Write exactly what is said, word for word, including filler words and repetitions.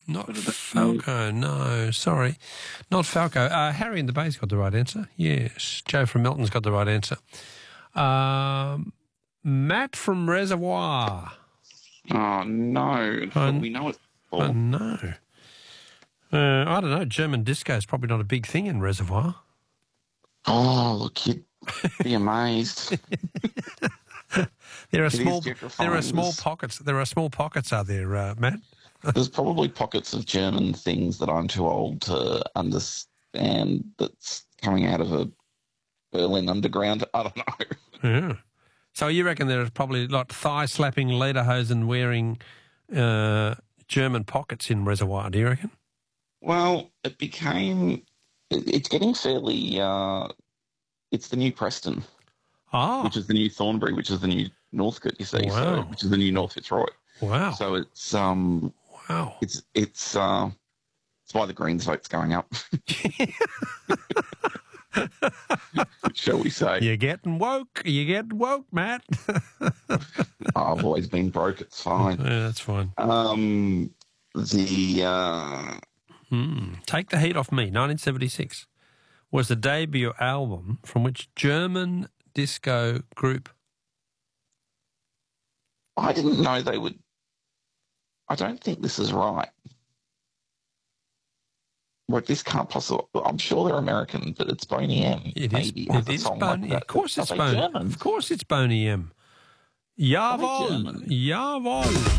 Not Falco, no, sorry. Not Falco. Uh, Harry in the Bay's got the right answer. Yes. Joe from Milton's got the right answer. Um, Matt from Reservoir. Oh, no. Oh, we know it. Oh, no. Uh, I don't know. German disco is probably not a big thing in Reservoir. Oh, look, you'd be amazed. There are It small. is There are small Geographies. pockets. There are small pockets, are there, uh, Matt? There's probably pockets of German things that I'm too old to understand that's coming out of a Berlin underground. I don't know. Yeah. So you reckon there's probably like thigh-slapping, lederhosen wearing uh, German pockets in Reservoir, do you reckon? Well, it became, it, it's getting fairly, uh, it's the new Preston, Oh, which is the new Thornbury, which is the new Northcote, you see, so, Wow. which is the new North Fitzroy. wow. So it's, um, wow. it's, it's, uh, it's why the Greens vote's going up, shall we say. You're getting woke. You're getting woke, Matt. I've always been broke, it's fine. Yeah, that's fine. Um, the, uh, Hmm. Take the Heat Off Me, nineteen seventy-six, was the debut album from which German disco group? I didn't know they would, I don't think this is right. Well, this can't possibly, I'm sure they're American, but it's Boney M. It is. maybe, has It a is song Boney. like that. Of course, Are it's they Boney. German? Of course, it's Boney M. Are they Jawohl. German? Jawohl.